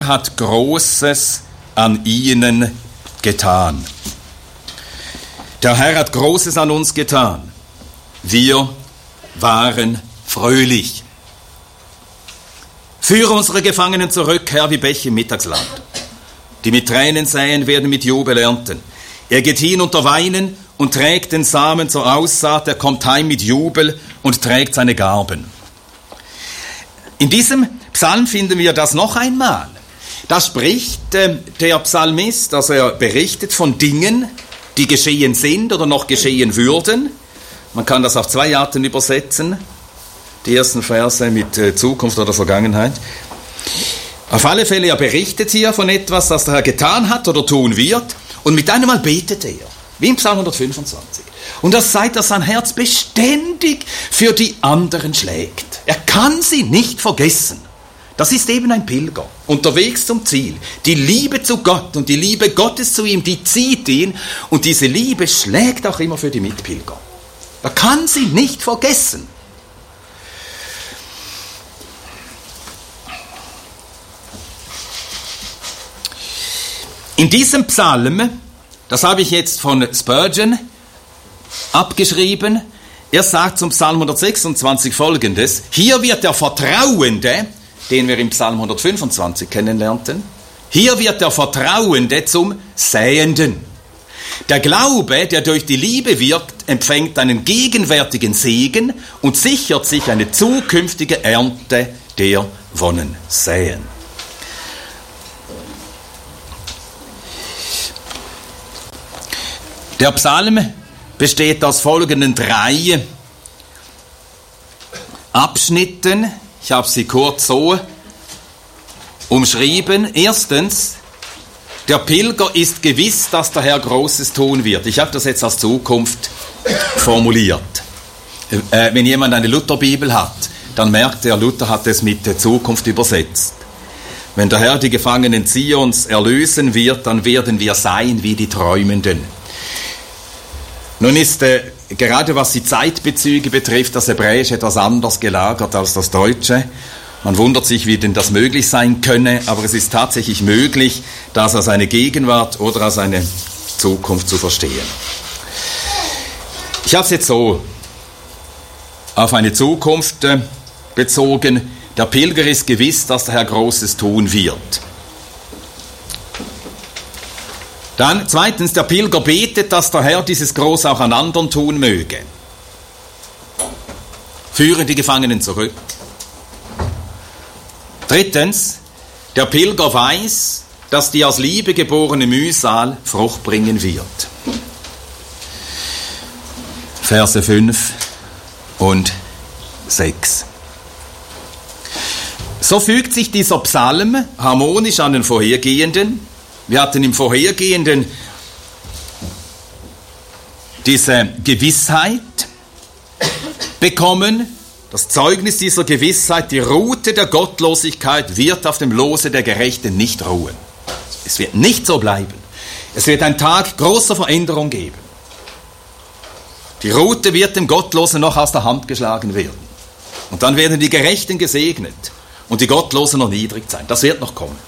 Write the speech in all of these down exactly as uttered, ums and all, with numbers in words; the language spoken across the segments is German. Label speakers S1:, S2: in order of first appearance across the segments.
S1: hat Großes an ihnen getan. Der Herr hat Großes an uns getan. Wir waren fröhlich. Führe unsere Gefangenen zurück, Herr, wie Bäche im Mittagsland. Die mit Tränen säen, werden mit Jubel ernten. Er geht hin unter Weinen und trägt den Samen zur Aussaat. Er kommt heim mit Jubel und trägt seine Garben. In diesem Psalm finden wir das noch einmal. Da spricht äh, der Psalmist, also er berichtet von Dingen, die geschehen sind oder noch geschehen würden. Man kann das auf zwei Arten übersetzen. Die ersten Verse mit äh, Zukunft oder Vergangenheit. Auf alle Fälle, er berichtet hier von etwas, das der Herr getan hat oder tun wird. Und mit einem Mal betet er, wie im Psalm hundertfünfundzwanzig. Und das zeigt, dass sein Herz beständig für die anderen schlägt. Er kann sie nicht vergessen. Das ist eben ein Pilger, unterwegs zum Ziel. Die Liebe zu Gott und die Liebe Gottes zu ihm, die zieht ihn. Und diese Liebe schlägt auch immer für die Mitpilger. Er kann sie nicht vergessen. In diesem Psalm, das habe ich jetzt von Spurgeon abgeschrieben, er sagt zum Psalm hundertsechsundzwanzig Folgendes: Hier wird der Vertrauende, den wir im Psalm hundertfünfundzwanzig kennenlernten, hier wird der Vertrauende zum Säenden. Der Glaube, der durch die Liebe wirkt, empfängt einen gegenwärtigen Segen und sichert sich eine zukünftige Ernte der Wonnen säen. Der Psalm besteht aus folgenden drei Abschnitten. Ich habe sie kurz so umschrieben. Erstens, der Pilger ist gewiss, dass der Herr Großes tun wird. Ich habe das jetzt als Zukunft formuliert. Äh, wenn jemand eine Lutherbibel hat, dann merkt er, Luther hat es mit der Zukunft übersetzt. Wenn der Herr die Gefangenen Zions erlösen wird, dann werden wir sein wie die Träumenden. Nun ist äh, gerade was die Zeitbezüge betrifft, das Hebräische etwas anders gelagert als das Deutsche. Man wundert sich, wie denn das möglich sein könne, aber es ist tatsächlich möglich, das als eine Gegenwart oder als eine Zukunft zu verstehen. Ich habe es jetzt so auf eine Zukunft äh, bezogen. Der Pilger ist gewiss, dass der Herr Großes tun wird. Dann zweitens, der Pilger betet, dass der Herr dieses Groß auch an anderen tun möge. Führe die Gefangenen zurück. Drittens, der Pilger weiß, dass die aus Liebe geborene Mühsal Frucht bringen wird. Verse fünf und sechs. So fügt sich dieser Psalm harmonisch an den vorhergehenden. Wir hatten im vorhergehenden diese Gewissheit bekommen, das Zeugnis dieser Gewissheit, die Rute der Gottlosigkeit wird auf dem Lose der Gerechten nicht ruhen. Es wird nicht so bleiben. Es wird ein Tag großer Veränderung geben. Die Rute wird dem Gottlosen noch aus der Hand geschlagen werden. Und dann werden die Gerechten gesegnet und die Gottlosen erniedrigt sein. Das wird noch kommen.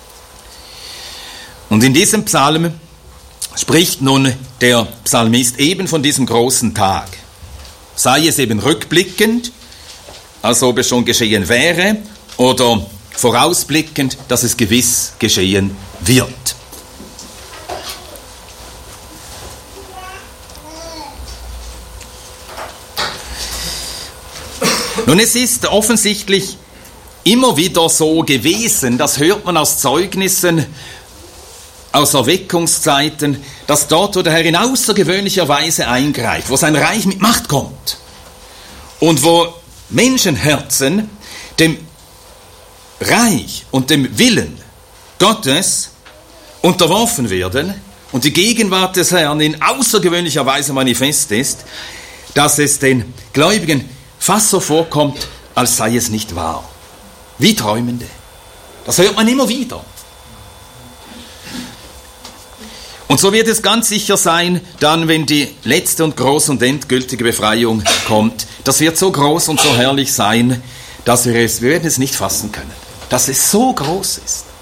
S1: Und in diesem Psalm spricht nun der Psalmist eben von diesem großen Tag. Sei es eben rückblickend, als ob es schon geschehen wäre, oder vorausblickend, dass es gewiss geschehen wird. Nun, es ist offensichtlich immer wieder so gewesen, das hört man aus Zeugnissen, aus Erweckungszeiten, dass dort, wo der Herr in außergewöhnlicher Weise eingreift, wo sein Reich mit Macht kommt und wo Menschenherzen dem Reich und dem Willen Gottes unterworfen werden und die Gegenwart des Herrn in außergewöhnlicher Weise manifest ist, dass es den Gläubigen fast so vorkommt, als sei es nicht wahr. Wie Träumende. Das hört man immer wieder. Und so wird es ganz sicher sein, dann, wenn die letzte und große und endgültige Befreiung kommt, das wird so groß und so herrlich sein, dass wir es, wir werden es nicht fassen können, dass es so groß ist.